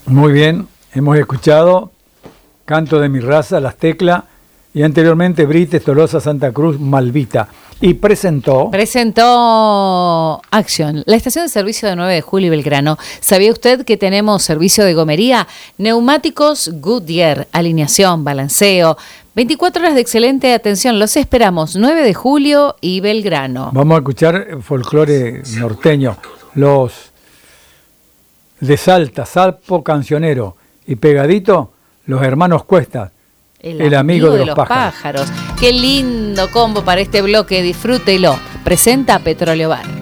Muy bien, hemos escuchado Canto de mi raza, Las Teclas, y anteriormente Brites, Tolosa, Santa Cruz, Malvita. Y presentó Action, la estación de servicio de 9 de julio y Belgrano. ¿Sabía usted que tenemos servicio de gomería? Neumáticos Goodyear, alineación, balanceo, 24 horas de excelente atención. Los esperamos, 9 de julio y Belgrano. Vamos a escuchar folclore norteño. Los de Salta, Sapo Cancionero, y pegadito, los hermanos Cuesta. El amigo de los pájaros. Qué lindo combo para este bloque, disfrútelo. Presenta Petróleo Bar.